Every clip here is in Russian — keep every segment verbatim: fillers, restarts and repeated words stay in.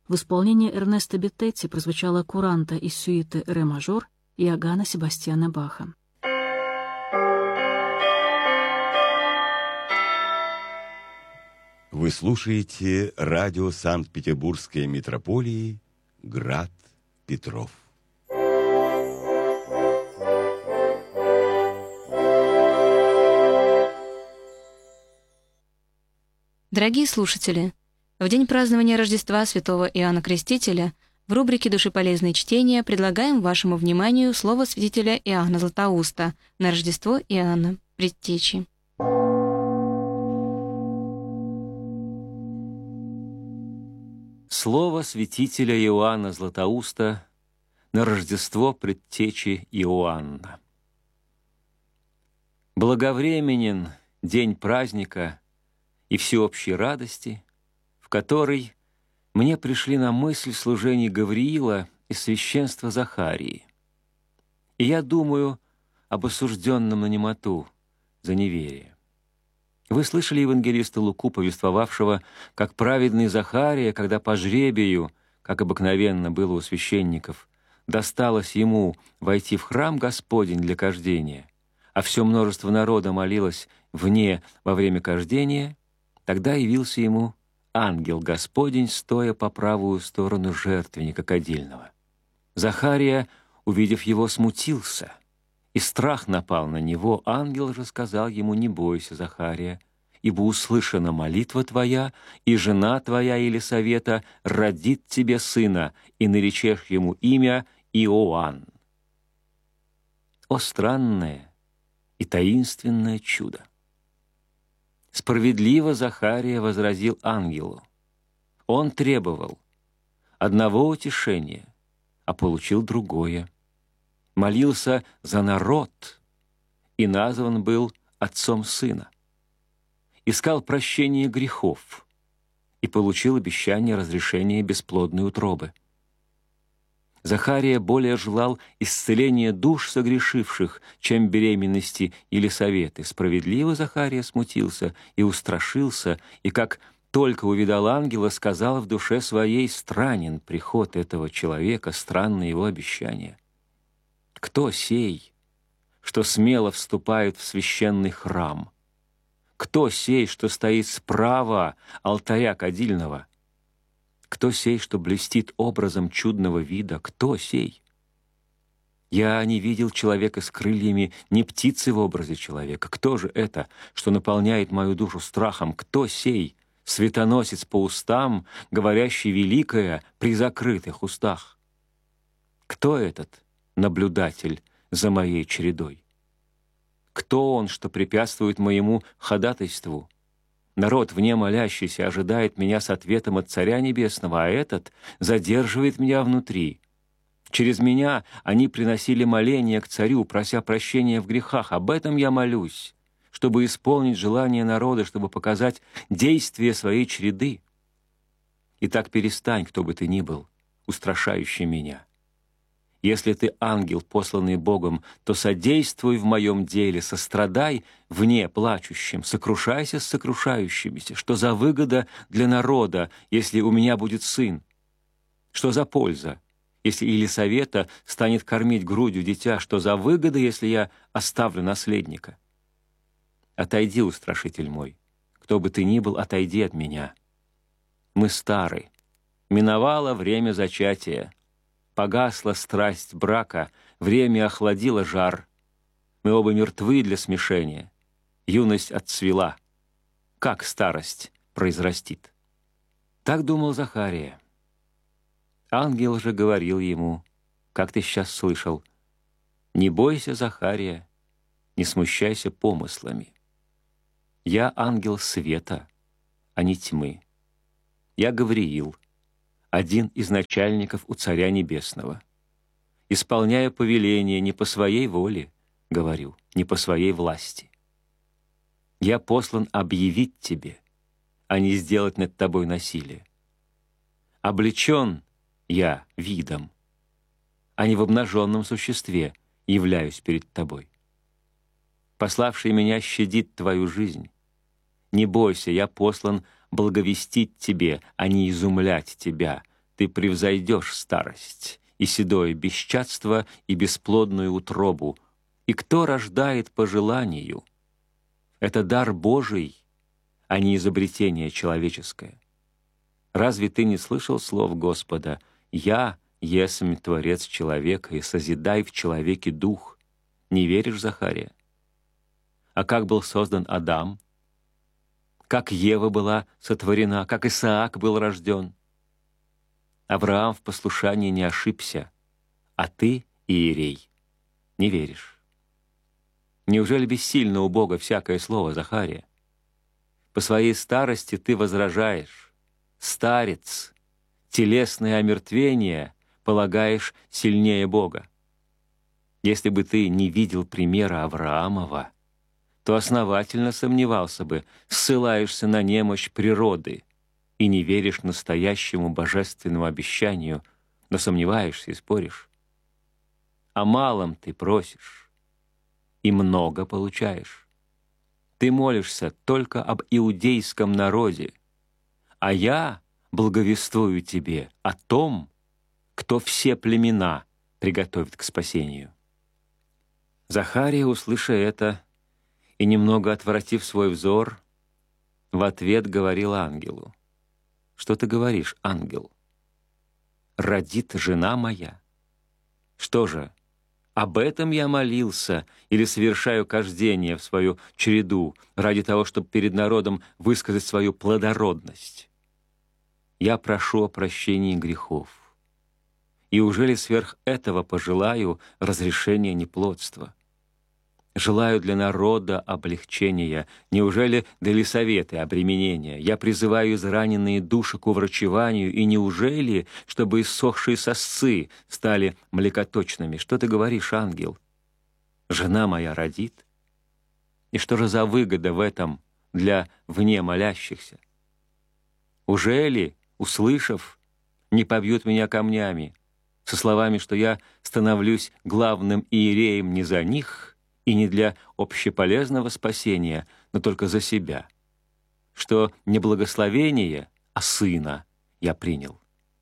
В исполнении Эрнесто Беттетти прозвучала куранта из сюиты «Ре мажор» Иоганна Себастьяна Баха. Вы слушаете радио Санкт-Петербургской митрополии «Град Петров». Дорогие слушатели, в день празднования Рождества святого Иоанна Крестителя в рубрике «Душеполезные чтения» предлагаем вашему вниманию слово святителя Иоанна Златоуста на Рождество Иоанна Предтечи. Слово святителя Иоанна Златоуста на Рождество Предтечи Иоанна. Благовременен день праздника и всеобщей радости, в который мне пришли на мысль служений Гавриила и священства Захарии. И я думаю об осужденном на немоту за неверие. Вы слышали евангелиста Луку, повествовавшего, как праведный Захария, когда по жребию, как обыкновенно было у священников, досталось ему войти в храм Господень для кождения, а все множество народа молилось вне во время кождения, тогда явился ему ангел Господень, стоя по правую сторону жертвенника кадильного. Захария, увидев его, смутился, и страх напал на него. Ангел же сказал ему: «Не бойся, Захария, ибо услышана молитва твоя, и жена твоя Елисавета родит тебе сына, и наречешь ему имя Иоанн». О странное и таинственное чудо! Справедливо Захария возразил ангелу. Он требовал одного утешения, а получил другое. Молился за народ и назван был отцом сына. Искал прощения грехов и получил обещание разрешения бесплодной утробы. Захария более желал исцеления душ согрешивших, чем беременности Елисаветы. Справедливо Захария смутился и устрашился, и, как только увидал ангела, сказал в душе своей: странен приход этого человека, странно его обещание. Кто сей, что смело вступает в священный храм? Кто сей, что стоит справа алтаря кадильного? Кто сей, что блестит образом чудного вида? Кто сей? Я не видел человека с крыльями, ни птицы в образе человека. Кто же это, что наполняет мою душу страхом? Кто сей, светоносец по устам, говорящий великое при закрытых устах? Кто этот наблюдатель за моей чередой? Кто он, что препятствует моему ходатайству? Народ, вне молящийся, ожидает меня с ответом от Царя Небесного, а этот задерживает меня внутри. Через меня они приносили моления к Царю, прося прощения в грехах. Об этом я молюсь, чтобы исполнить желание народа, чтобы показать действие своей череды. Итак, перестань, кто бы ты ни был, устрашающий меня. Если ты ангел, посланный Богом, то содействуй в моем деле, сострадай вне плачущим, сокрушайся с сокрушающимися. Что за выгода для народа, если у меня будет сын? Что за польза, если Елисавета станет кормить грудью дитя? Что за выгода, если я оставлю наследника? Отойди, устрашитель мой, кто бы ты ни был, отойди от меня. Мы стары, миновало время зачатия. Погасла страсть брака, время охладило жар. Мы оба мертвы для смешения. Юность отцвела. Как старость произрастит? Так думал Захария. Ангел же говорил ему, как ты сейчас слышал: «Не бойся, Захария, не смущайся помыслами. Я ангел света, а не тьмы. Я Гавриил, один из начальников у Царя Небесного. Исполняя повеление не по своей воле, говорю, не по своей власти. Я послан объявить тебе, а не сделать над тобой насилие. Облечен я видом, а не в обнаженном существе являюсь перед тобой. Пославший меня щадит твою жизнь. Не бойся, я послан благовестить тебе, а не изумлять тебя. ты превзойдешь старость и седое бесчадство и бесплодную утробу. И кто рождает по желанию? Это дар Божий, а не изобретение человеческое. Разве ты не слышал слов Господа: «Я есмь Творец человека, и созидай в человеке дух»? Не веришь, Захария? А как был создан Адам? Как Ева была сотворена? Как Исаак был рожден? Авраам в послушании не ошибся, а ты, Иерей, не веришь. Неужели бессильно у Бога всякое слово, Захария? По своей старости ты возражаешь. Старец, телесное омертвение полагаешь сильнее Бога. Если бы ты не видел примера Авраамова, то основательно сомневался бы, ссылаешься на немощь природы и не веришь настоящему божественному обещанию, но сомневаешься и споришь. О малом ты просишь и много получаешь. Ты молишься только об иудейском народе, а я благовествую тебе о том, кто все племена приготовит к спасению». Захария, услыша это, и немного отвратив свой взор, в ответ говорил ангелу: «Что ты говоришь, ангел? Родит жена моя? Что же, об этом я молился или совершаю кождение в свою череду ради того, чтобы перед народом высказать свою плодородность? Я прошу о прощении грехов. И ужели сверх этого пожелаю разрешения неплодства? Желаю для народа облегчения, неужели для Елисаветы обременения? Я призываю израненные души к уврачеванию, и неужели, чтобы иссохшие сосцы стали млекоточными? Что ты говоришь, ангел? Жена моя родит? И что же за выгода в этом для вне молящихся? Ужели, услышав, не побьют меня камнями, со словами, что я становлюсь главным иереем не за них и не для общеполезного спасения, но только за себя, что не благословение, а сына я принял?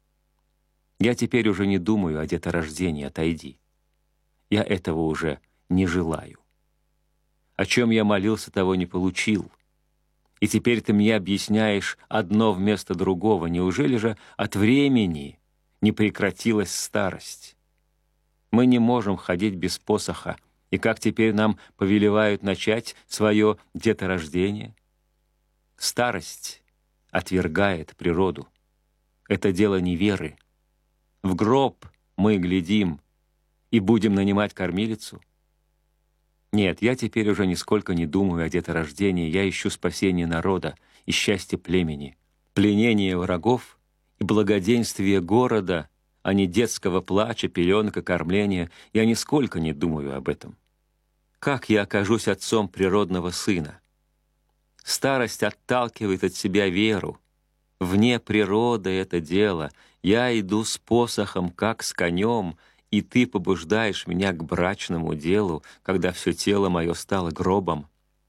Я теперь уже не думаю о деторождении, отойди. Я этого уже не желаю. О чем я молился, того не получил. И теперь ты мне объясняешь одно вместо другого. Неужели же от времени не прекратилась старость? Мы не можем ходить без посоха, и как теперь нам повелевают начать свое деторождение? Старость отвергает природу. Это дело неверы. В гроб мы глядим и будем нанимать кормилицу? Нет, я теперь уже нисколько не думаю о деторождении, я ищу спасение народа и счастье племени, пленение врагов и благоденствие города, а не детского плача, пеленка, кормления. Я нисколько не думаю об этом. Как я окажусь отцом природного сына? Старость отталкивает от себя веру. Вне природы это дело. Я иду с посохом, как с конем, и ты побуждаешь меня к брачному делу, когда все тело мое стало гробом.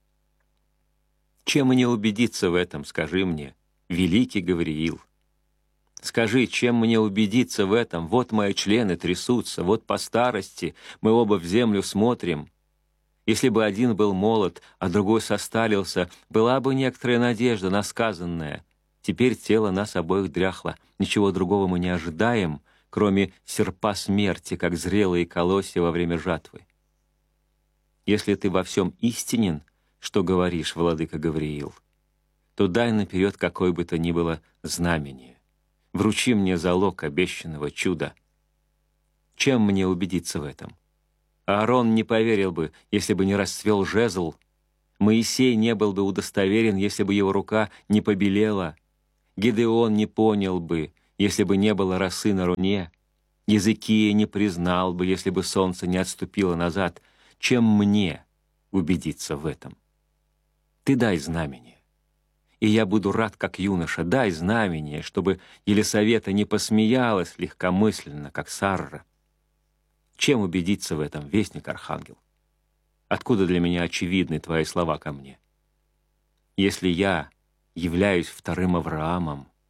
Чем мне убедиться в этом, скажи мне, великий Гавриил? Скажи, чем мне убедиться в этом? Вот мои члены трясутся, вот по старости мы оба в землю смотрим. Если бы один был молод, а другой состарился, была бы некоторая надежда на сказанное. Теперь тело нас обоих дряхло, ничего другого мы не ожидаем, кроме серпа смерти, как зрелые колосья во время жатвы. Если ты во всем истинен, что говоришь, владыка Гавриил, то дай наперед какое бы то ни было знамение. Вручи мне залог обещанного чуда. Чем мне убедиться в этом? Аарон не поверил бы, если бы не расцвел жезл. Моисей не был бы удостоверен, если бы его рука не побелела. Гидеон не понял бы, если бы не было росы на руне. Езекия не признал бы, если бы солнце не отступило назад. Чем мне убедиться в этом? Ты дай знамение, и я буду рад, как юноша. Дай знамение, чтобы Елисавета не посмеялась легкомысленно, как Сарра. Чем убедиться в этом, вестник Архангел? Откуда для меня очевидны твои слова ко мне? Если я являюсь вторым Авраамом,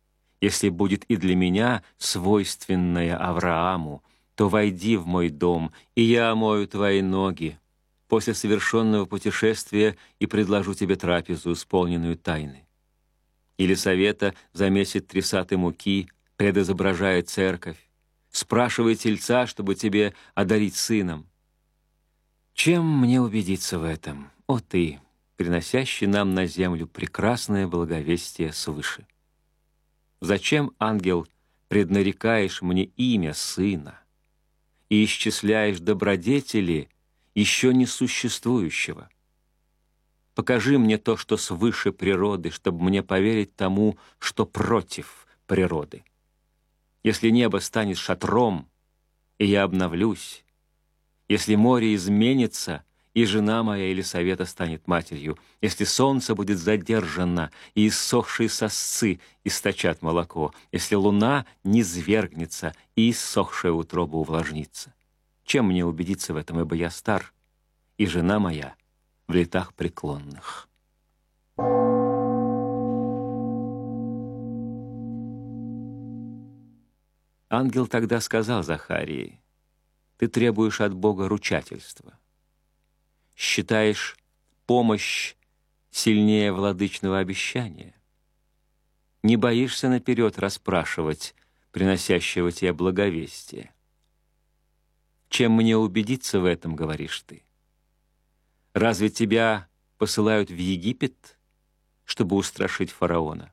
если будет и для меня свойственное Аврааму, то войди в мой дом, и я омою твои ноги после совершенного путешествия и предложу тебе трапезу, исполненную тайны. Елисавета замесит три саты муки, предизображая церковь, спрашивай тельца, чтобы тебе одарить сыном. Чем мне убедиться в этом, о ты, приносящий нам на землю прекрасное благовестие свыше? Зачем, ангел, преднарекаешь мне имя сына и исчисляешь добродетели еще не существующего? Покажи мне то, что свыше природы, чтобы мне поверить тому, что против природы. Если небо станет шатром, и я обновлюсь, если море изменится, и жена моя Елисавета станет матерью, если солнце будет задержано, и иссохшие сосцы источат молоко, если луна низвергнется, и иссохшая утроба увлажнится. Чем мне убедиться в этом, ибо я стар, и жена моя в летах преклонных? Ангел тогда сказал Захарии: «Ты требуешь от Бога ручательства, считаешь помощь сильнее владычного обещания, не боишься наперед расспрашивать приносящего тебе благовестие. Чем мне убедиться в этом, говоришь ты? Разве тебя посылают в Египет, чтобы устрашить фараона?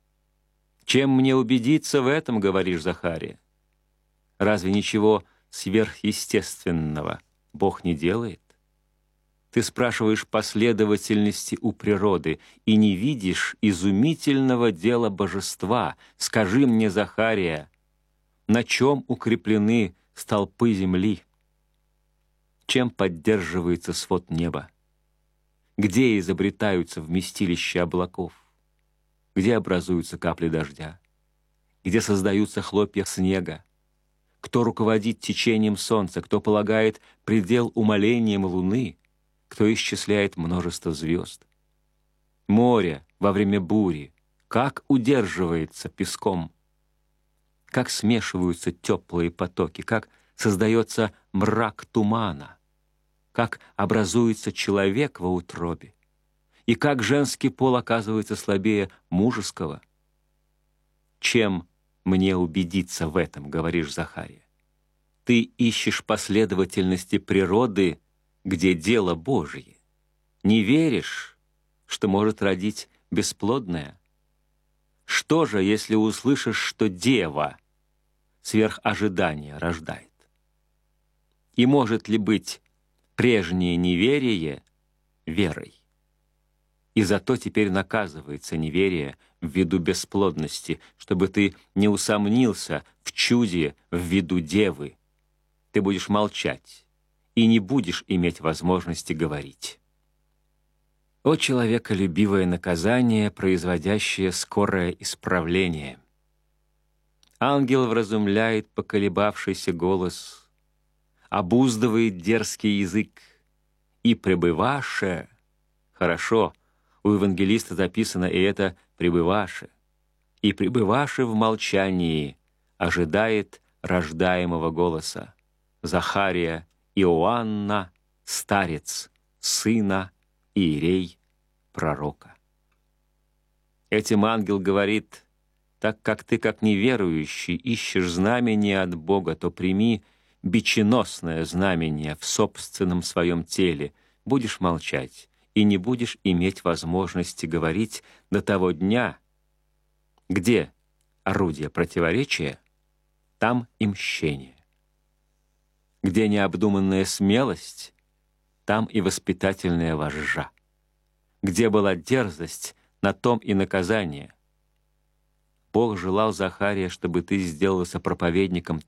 Чем мне убедиться в этом, говоришь, Захария? Разве ничего сверхъестественного Бог не делает? Ты спрашиваешь последовательности у природы и не видишь изумительного дела божества. Скажи мне, Захария, на чем укреплены столпы земли? Чем поддерживается свод неба? Где изобретаются вместилища облаков? Где образуются капли дождя? Где создаются хлопья снега? Кто руководит течением солнца? Кто полагает предел умолениям луны? Кто исчисляет множество звезд? Море во время бури как удерживается песком? Как смешиваются теплые потоки? Как создается мрак тумана? Как образуется человек во утробе? И как женский пол оказывается слабее мужеского? Чем мне убедиться в этом, говоришь, Захария? Ты ищешь последовательности природы, где дело Божие. Не веришь, что может родить бесплодное? Что же, если услышишь, что дева сверх ожидания рождает? И может ли быть прежнее неверие верой? И зато теперь наказывается неверие в виду бесплодности, чтобы ты не усомнился в чуде в виду девы. Ты будешь молчать и не будешь иметь возможности говорить. О, человеколюбивое наказание, производящее скорое исправление! Ангел вразумляет поколебавшийся голос, обуздывает дерзкий язык, и пребываше, хорошо, у евангелиста записано и это пребываше, и пребываше в молчании ожидает рождаемого голоса. Захария, Иоанна, старец, сына Иерей, пророка. Этим ангел говорит: так как ты, как неверующий, ищешь знамение от Бога, то прими биченосное знамение в собственном своем теле, будешь молчать и не будешь иметь возможности говорить до того дня, где орудие противоречия, там и мщение. Где необдуманная смелость, там и воспитательная вожжа. Где была дерзость, на том и наказание. Бог желал, Захария, чтобы ты сделался проповедником